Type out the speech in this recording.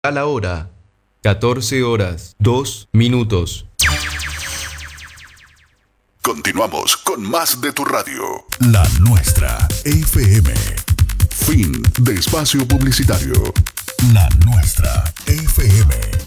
A la hora, 14 horas, 2 minutos. Continuamos con más de tu radio. La nuestra, FM. Fin de espacio publicitario. La nuestra, FM.